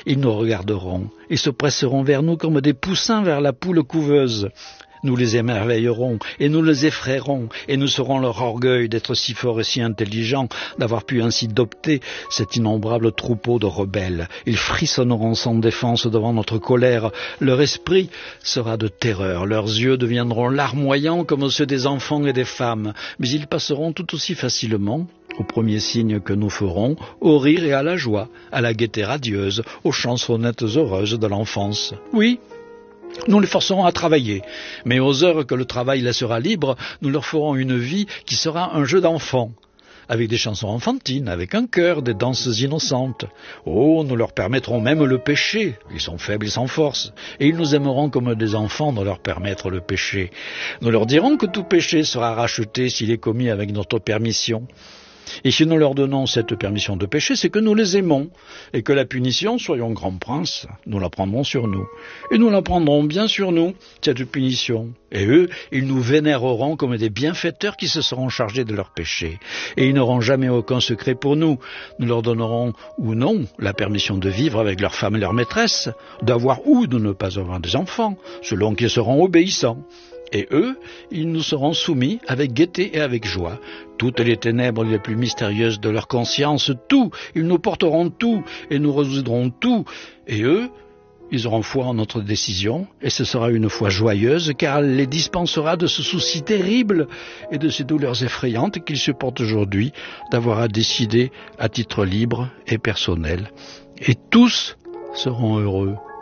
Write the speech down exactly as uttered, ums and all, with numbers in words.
Ils nous regarderont, ils se presseront vers nous comme des poussins vers la poule couveuse. Nous les émerveillerons et nous les effrayerons et nous serons leur orgueil d'être si forts et si intelligents, d'avoir pu ainsi dompter cet innombrable troupeau de rebelles. Ils frissonneront sans défense devant notre colère. Leur esprit sera de terreur. Leurs yeux deviendront larmoyants comme ceux des enfants et des femmes. Mais ils passeront tout aussi facilement, au premier signe que nous ferons, au rire et à la joie, à la gaieté radieuse, aux chansonnettes heureuses de l'enfance. Oui, nous les forcerons à travailler, mais aux heures que le travail laissera libres, nous leur ferons une vie qui sera un jeu d'enfant, avec des chansons enfantines, avec un cœur, des danses innocentes. Oh, nous leur permettrons même le péché. Ils sont faibles et sans force, et ils nous aimeront comme des enfants de leur permettre le péché. Nous leur dirons que tout péché sera racheté s'il est commis avec notre permission. Et si nous leur donnons cette permission de pécher, c'est que nous les aimons, et que la punition, soyons grands princes, nous la prendrons sur nous. Et nous la prendrons bien sur nous, cette punition. Et eux, ils nous vénéreront comme des bienfaiteurs qui se seront chargés de leurs péchés. Et ils n'auront jamais aucun secret pour nous. Nous leur donnerons, ou non, la permission de vivre avec leurs femmes et leurs maîtresses, d'avoir ou de ne pas avoir des enfants, selon qu'ils seront obéissants. Et eux, ils nous seront soumis avec gaieté et avec joie. Toutes les ténèbres les plus mystérieuses de leur conscience, tout, ils nous porteront tout, et nous résoudront tout. Et eux, ils auront foi en notre décision, et ce sera une foi joyeuse, car elle les dispensera de ce souci terrible et de ces douleurs effrayantes qu'ils supportent aujourd'hui d'avoir à décider à titre libre et personnel. Et tous seront heureux.